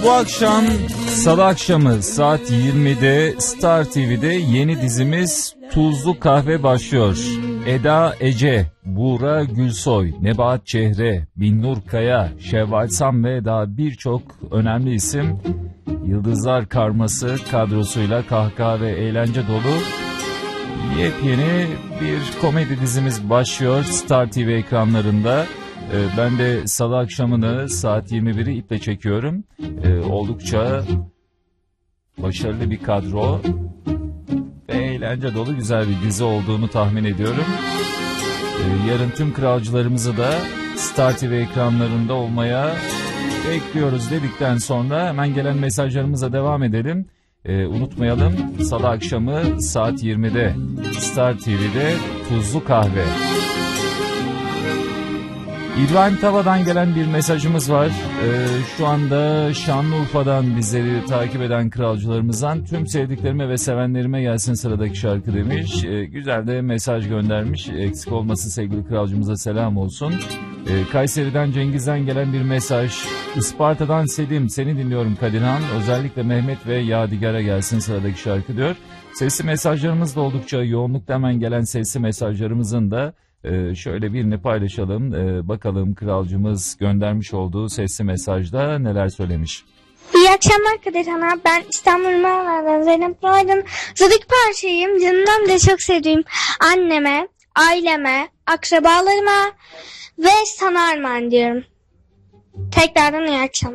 Bu akşam Salı akşamı saat 20'de Star TV'de yeni dizimiz Tuzlu Kahve başlıyor. Eda Ece, Buğra Gülsoy, Nebahat Çehre, Binnur Kaya, Şevval Sam ve daha birçok önemli isim Yıldızlar Karması kadrosuyla kahkaha ve eğlence dolu yepyeni bir komedi dizimiz başlıyor Star TV ekranlarında. Ben de Salı akşamını saat 21'i iple çekiyorum. Oldukça başarılı bir kadro ve eğlence dolu güzel bir dizi olduğunu tahmin ediyorum. Yarın tüm kralcılarımızı da Star TV ekranlarında olmaya bekliyoruz dedikten sonra hemen gelen mesajlarımıza devam edelim. Unutmayalım, Salı akşamı saat 20'de Star TV'de Tuzlu Kahve. İbrahim Tava'dan gelen bir mesajımız var. Şu anda Şanlıurfa'dan bizleri takip eden kralcılarımızdan tüm sevdiklerime ve sevenlerime gelsin sıradaki şarkı demiş. Güzel de mesaj göndermiş. Eksik olmasın sevgili kralcımıza selam olsun. Kayseri'den Cengiz'den gelen bir mesaj. Isparta'dan Selim, seni dinliyorum Kadirhan. Özellikle Mehmet ve Yadigar'a gelsin sıradaki şarkı diyor. Sesli mesajlarımız da oldukça yoğunlukta, hemen gelen sesli mesajlarımızın da şöyle birini paylaşalım. Bakalım kralcımız göndermiş olduğu sesli mesajda neler söylemiş. İyi akşamlar Kadirhan abi. Ben İstanbul Mağara'dan Zeynep Aydın. Sıdık Parçayım. Canımdan bile çok sevdiğim anneme, aileme, akrabalarıma ve sana armağan diyorum. Tekrardan iyi akşamlar.